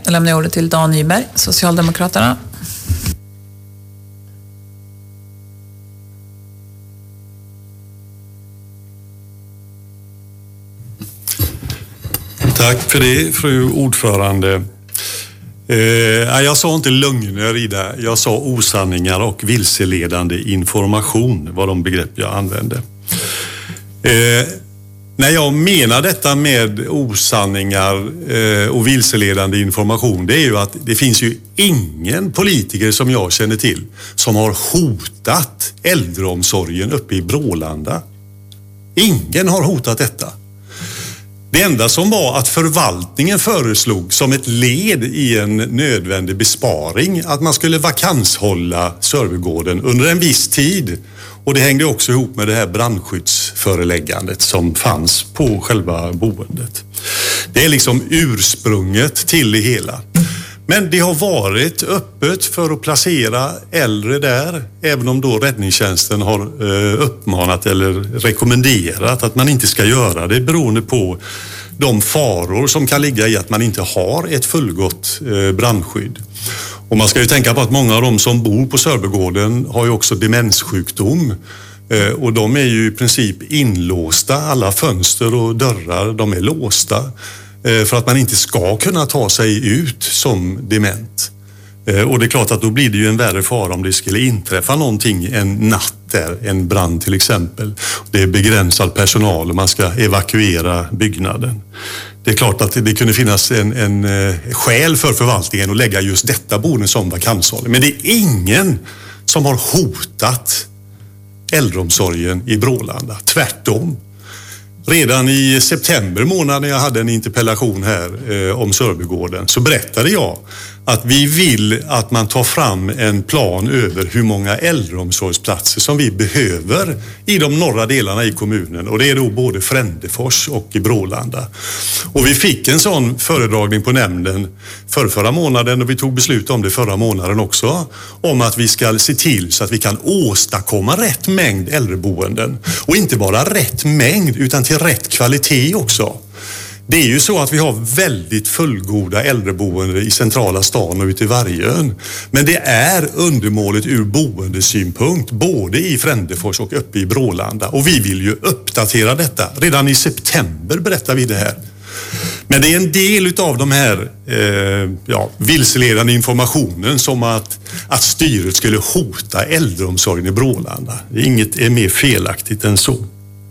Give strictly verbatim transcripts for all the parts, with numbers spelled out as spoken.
Då lämnar jag ordet till Dan Nyberg, Socialdemokraterna. Tack för det, fru ordförande. Eh, jag sa inte lögner i det. Jag sa osanningar och vilseledande information var de begrepp jag använde. Eh, när jag menar detta med osanningar eh, och vilseledande information, det är ju att det finns ju ingen politiker som jag känner till som har hotat äldreomsorgen uppe i Brålanda. Ingen har hotat detta. Det enda som var att förvaltningen föreslog som ett led i en nödvändig besparing att man skulle vakanshålla Sörbygården under en viss tid. Och det hängde också ihop med det här brandskyddsföreläggandet som fanns på själva boendet. Det är liksom ursprunget till det hela. Men det har varit öppet för att placera äldre där, även om då räddningstjänsten har uppmanat eller rekommenderat att man inte ska göra det beroende på de faror som kan ligga i att man inte har ett fullgott brandskydd. Och man ska ju tänka på att många av de som bor på Sörbygården har ju också demenssjukdom. Och de är ju i princip inlåsta, alla fönster och dörrar, de är låsta. För att man inte ska kunna ta sig ut som dement. Och det är klart att då blir det ju en värre fara om det skulle inträffa någonting en natt där, en brand till exempel. Det är begränsad personal och man ska evakuera byggnaden. Det är klart att det kunde finnas en, en skäl för förvaltningen att lägga just detta boende som vakanshåll. Men det är ingen som har hotat äldreomsorgen i Brålanda, tvärtom. Redan i september månad när jag hade en interpellation här eh, om Sörbygården så berättade jag att vi vill att man tar fram en plan över hur många äldreomsorgsplatser som vi behöver i de norra delarna i kommunen. Och det är då både Frändefors och i Brålanda. Och vi fick en sån föredragning på nämnden för förra månaden och vi tog beslut om det förra månaden också. Om att vi ska se till så att vi kan åstadkomma rätt mängd äldreboenden. Och inte bara rätt mängd utan till rätt kvalitet också. Det är ju så att vi har väldigt fullgoda äldreboenden i centrala stan och ute i Vargön. Men det är undermålet ur boendesynpunkt både i Frändefors och uppe i Brålanda. Och vi vill ju uppdatera detta. Redan i september berättar vi det här. Men det är en del av de här eh, ja, vilseledande informationen som att, att styret skulle hota äldreomsorgen i Brålanda. Inget är mer felaktigt än så.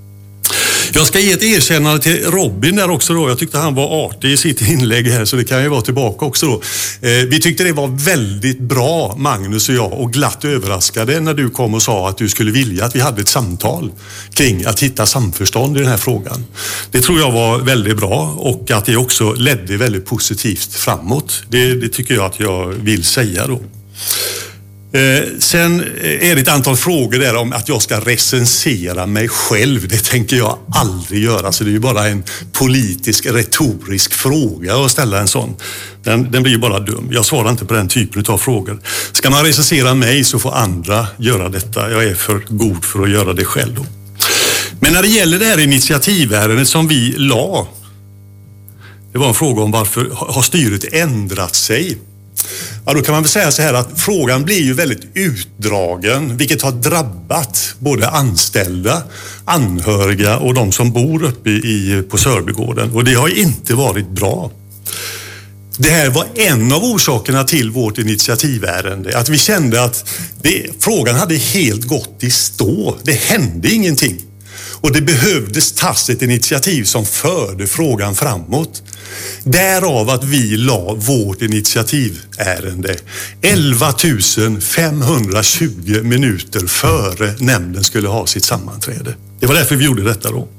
Jag ska ge ett erkännande till Robin där också då. Jag tyckte han var artig i sitt inlägg här så det kan ju vara tillbaka också då. Eh, vi tyckte det var väldigt bra, Magnus och jag, och glatt överraskade när du kom och sa att du skulle vilja att vi hade ett samtal kring att hitta samförstånd i den här frågan. Det tror jag var väldigt bra och att det också ledde väldigt positivt framåt. Det, det tycker jag att jag vill säga då. Eh, sen är det ett antal frågor där om att jag ska recensera mig själv. Det tänker jag aldrig göra, så det är ju bara en politisk retorisk fråga att ställa en sån. Den, den blir ju bara dum. Jag svarar inte på den typen av frågor. Ska man recensera mig så får andra göra detta. Jag är för god för att göra det själv då. Men när det gäller det här initiativärendet som vi la, det var en fråga om varför har styret ändrat sig? Ja, då kan man väl säga så här att frågan blir ju väldigt utdragen, vilket har drabbat både anställda, anhöriga och de som bor uppe i, på Sörbygården. Och det har inte varit bra. Det här var en av orsakerna till vårt initiativärende. Att vi kände att det, frågan hade helt gått i stå. Det hände ingenting. Och det behövdes tas ett initiativ som förde frågan framåt. Därav att vi la vårt initiativärende elva tusen femhundratjugo minuter före nämnden skulle ha sitt sammanträde. Det var därför vi gjorde detta då.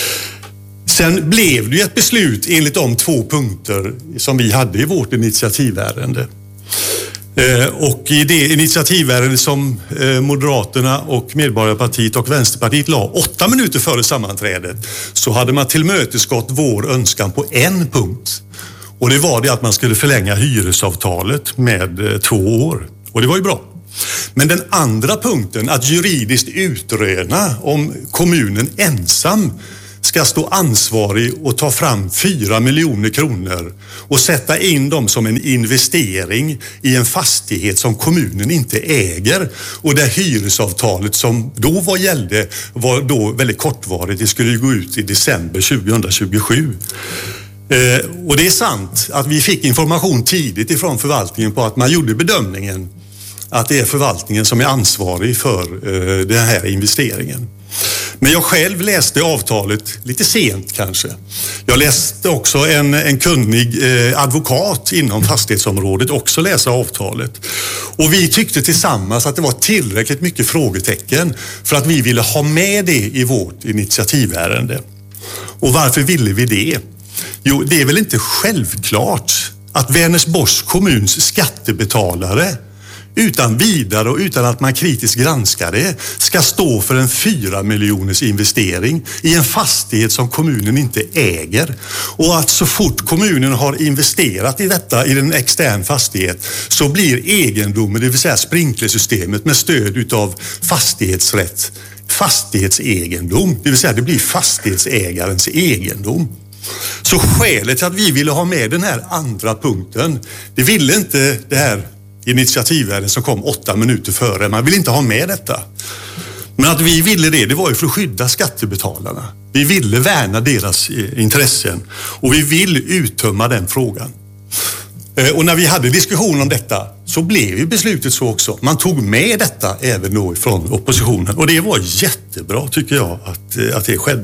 Sen blev det ju ett beslut enligt de två punkter som vi hade i vårt initiativärende. Och i det initiativärende som Moderaterna och Medborgarpartiet och Vänsterpartiet la åtta minuter före sammanträdet så hade man tillmötesgått vår önskan på en punkt. Och det var det att man skulle förlänga hyresavtalet med två år. Och det var ju bra. Men den andra punkten, att juridiskt utröna om kommunen ensam ska stå ansvarig och ta fram fyra miljoner kronor och sätta in dem som en investering i en fastighet som kommunen inte äger och där hyresavtalet som då var gällde var då väldigt kortvarigt. Det skulle ju gå ut i december tjugohundratjugosju. Eh, och det är sant att vi fick information tidigt ifrån förvaltningen på att man gjorde bedömningen att det är förvaltningen som är ansvarig för eh, den här investeringen. Men jag själv läste avtalet lite sent kanske. Jag läste också en, en kunnig eh, advokat inom fastighetsområdet också läsa avtalet. Och vi tyckte tillsammans att det var tillräckligt mycket frågetecken för att vi ville ha med det i vårt initiativärende. Och varför ville vi det? Jo, det är väl inte självklart att Vänersborgs kommuns skattebetalare utan vidare och utan att man kritiskt granskar det ska stå för en fyra miljoners investering i en fastighet som kommunen inte äger. Och att så fort kommunen har investerat i detta i en extern fastighet så blir egendomen, det vill säga sprinklersystemet med stöd utav fastighetsrätt, fastighetsegendom, det vill säga det blir fastighetsägarens egendom. Så skälet till att vi ville ha med den här andra punkten, det ville inte det här initiativvärden som kom åtta minuter före. Man vill inte ha med detta. Men att vi ville det, det var ju för att skydda skattebetalarna. Vi ville värna deras intressen och vi vill uttömma den frågan. Och när vi hade diskussion om detta så blev ju beslutet så också. Man tog med detta även då från oppositionen och det var jättebra tycker jag att, att det skedde.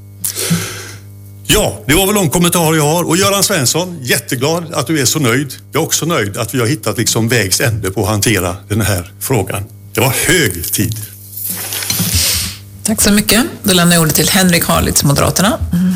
Ja, det var väl de kommentarer jag har. Och Göran Svensson, jätteglad att du är så nöjd. Jag är också nöjd att vi har hittat liksom vägs ände på att hantera den här frågan. Det var hög tid. Tack så mycket. Då lämnar jag ordet till Henrik Harlitz, Moderaterna. Mm.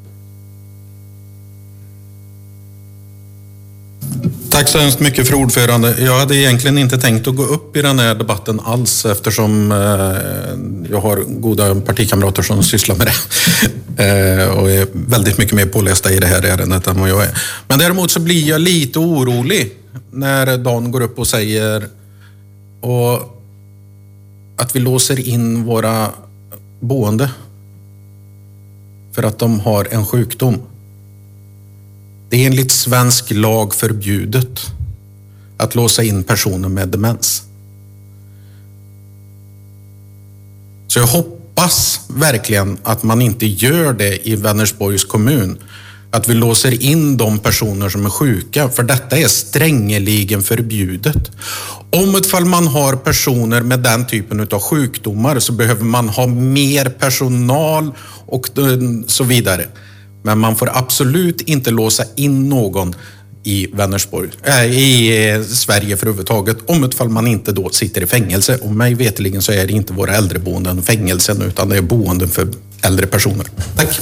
Tack så hemskt mycket för ordförande. Jag hade egentligen inte tänkt att gå upp i den här debatten alls eftersom eh, jag har goda partikamrater som sysslar med det eh, och är väldigt mycket mer pålästa i det här ärendet än vad jag är. Men däremot så blir jag lite orolig när Dan går upp och säger och att vi låser in våra boende för att de har en sjukdom. Det är enligt svensk lag förbjudet att låsa in personer med demens. Så jag hoppas verkligen att man inte gör det i Vänersborgs kommun. Att vi låser in de personer som är sjuka, för detta är strängeligen förbjudet. Om ett fall man har personer med den typen av sjukdomar så behöver man ha mer personal och så vidare. Men man får absolut inte låsa in någon i Vänersborg, äh, i Sverige för överhuvudtaget, om ett fall man inte då sitter i fängelse. Och mig veteligen så är det inte våra äldreboenden fängelsen utan det är boenden för äldre personer. Tack.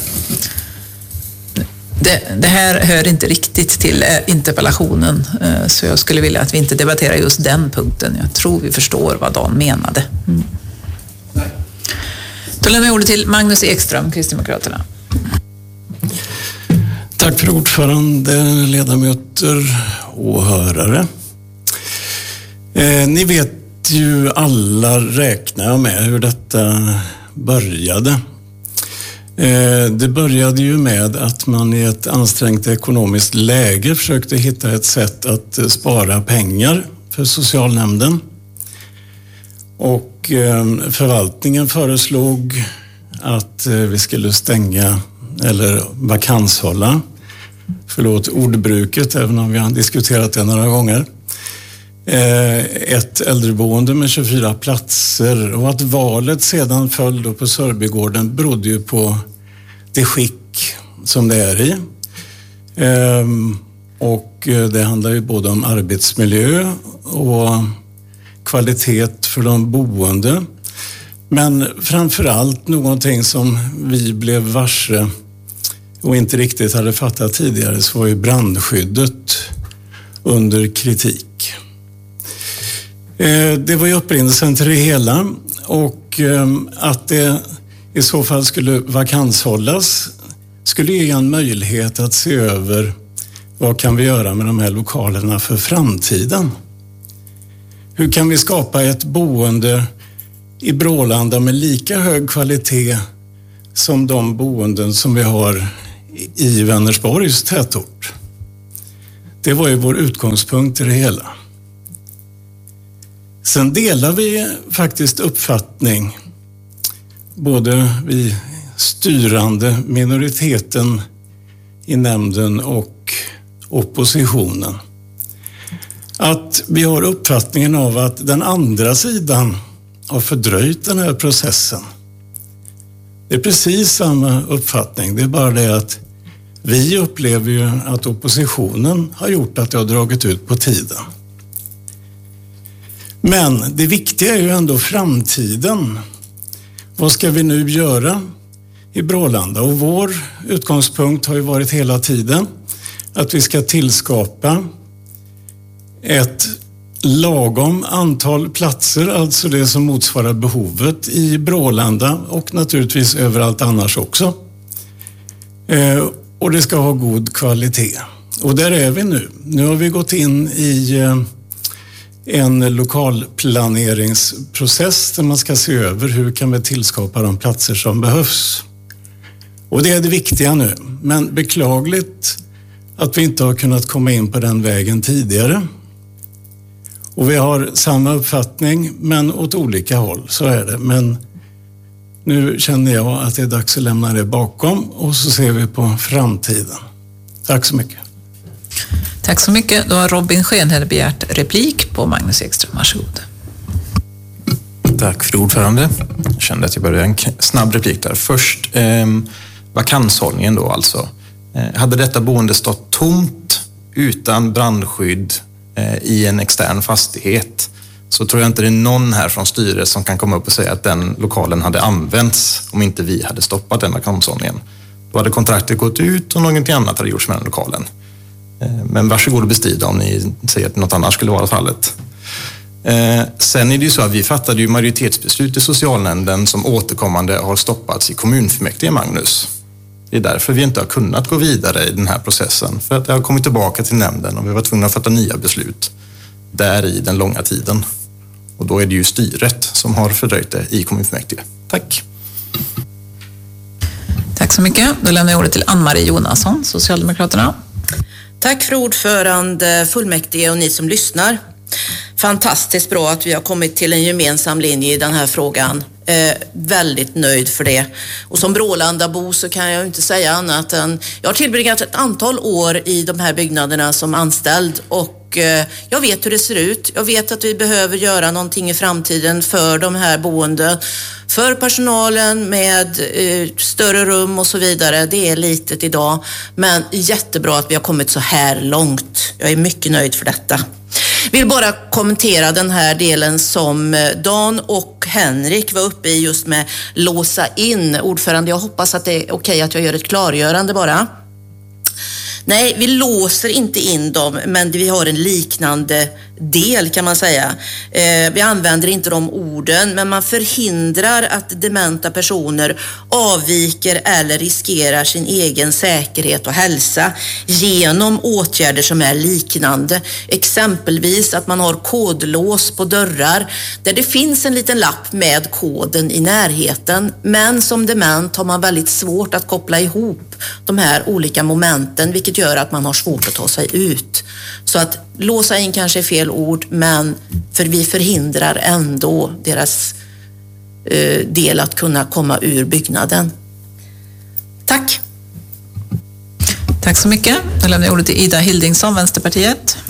Det, det här hör inte riktigt till interpellationen så jag skulle vilja att vi inte debatterar just den punkten. Jag tror vi förstår vad Dan menade. Mm. Då lämnar jag ordet till Magnus Ekström, Kristdemokraterna. Tack för ordförande, ledamöter och åhörare. Eh, ni vet ju alla, räknar jag med, hur detta började. Eh, det började ju med att man i ett ansträngt ekonomiskt läge försökte hitta ett sätt att spara pengar för socialnämnden. Och eh, förvaltningen föreslog att eh, vi skulle stänga eller vakanshålla, förlåt ordbruket även om vi har diskuterat det några gånger, ett äldreboende med tjugofyra platser och att valet sedan föll då på Sörbygården berodde ju på det skick som det är i. Och det handlar ju både om arbetsmiljö och kvalitet för de boende. Men framförallt någonting som vi blev varse och inte riktigt hade fattat tidigare så var ju brandskyddet under kritik. Det var ju upprinnelsen till det hela och att det i så fall skulle vakanshållas skulle ge en möjlighet att se över vad kan vi göra med de här lokalerna för framtiden. Hur kan vi skapa ett boende i Brålanda med lika hög kvalitet som de boenden som vi har i Vänersborgs tätort. Det var ju vår utgångspunkt i det hela. Sen delar vi faktiskt uppfattning, både vi styrande minoriteten i nämnden och oppositionen, att vi har uppfattningen av att den andra sidan har fördröjt den här processen. Det är precis samma uppfattning, det är bara det att vi upplever ju att oppositionen har gjort att det har dragit ut på tiden. Men det viktiga är ju ändå framtiden. Vad ska vi nu göra i Brålanda? Och vår utgångspunkt har ju varit hela tiden att vi ska tillskapa ett lagom antal platser, alltså det som motsvarar behovet i Brålanda och naturligtvis överallt annars också. Eh, och det ska ha god kvalitet. Och där är vi nu. Nu har vi gått in i eh, en lokalplaneringsprocess där man ska se över hur kan vi tillskapa de platser som behövs. Och det är det viktiga nu. Men beklagligt att vi inte har kunnat komma in på den vägen tidigare. Och vi har samma uppfattning men åt olika håll, så är det. Men nu känner jag att det är dags att lämna det bakom och så ser vi på framtiden. Tack så mycket. Tack så mycket. Då har Robin Schenhed begärt replik på Magnus Ekström. Varsågod. Tack för ordförande. Jag kände att jag började en snabb replik där. Först eh, vakanshållningen då alltså. Eh, hade detta boende stått tomt utan brandskydd eh, i en extern fastighet, så tror jag inte det är någon här från styret som kan komma upp och säga att den lokalen hade använts om inte vi hade stoppat den vakanshållningen. Då hade kontraktet gått ut och någonting annat hade gjorts med den lokalen. Men varsågod och bestrida om ni säger att något annat skulle vara fallet. Eh, sen är det ju så att vi fattade ju majoritetsbeslut i socialnämnden som återkommande har stoppats i kommunfullmäktige, Magnus. Det är därför vi inte har kunnat gå vidare i den här processen. För att det har kommit tillbaka till nämnden och vi var tvungna att fatta nya beslut där i den långa tiden. Och då är det ju styret som har fördröjt det i kommunfullmäktige. Tack. Tack så mycket. Då lämnar jag ordet till Ann-Marie Jonasson, Socialdemokraterna. Tack för ordförande, fullmäktige och ni som lyssnar. Fantastiskt bra att vi har kommit till en gemensam linje i den här frågan. Eh, väldigt nöjd för det. Och som Brålandabo så kan jag inte säga annat än jag har tillbringat ett antal år i de här byggnaderna som anställd och eh, jag vet hur det ser ut. Jag vet att vi behöver göra någonting i framtiden för de här boende, för personalen med eh, större rum och så vidare. Det är litet idag, men jättebra att vi har kommit så här långt. Jag är mycket nöjd för detta. Vill bara kommentera den här delen som Dan och Henrik var uppe i just med låsa in. Ordförande, jag hoppas att det är okej att jag gör ett klargörande bara. Nej, vi låser inte in dem, men vi har en liknande del kan man säga. Eh, vi använder inte de orden, men man förhindrar att dementa personer avviker eller riskerar sin egen säkerhet och hälsa genom åtgärder som är liknande. Exempelvis att man har kodlås på dörrar där det finns en liten lapp med koden i närheten, men som dement har man väldigt svårt att koppla ihop de här olika momenten, vilket gör att man har svårt att ta sig ut. Så att låsa in kanske är fel ord, men för vi förhindrar ändå deras eh, del att kunna komma ur byggnaden. Tack. Tack så mycket. Jag lämnar ordet till Ida Hildingsson, Vänsterpartiet.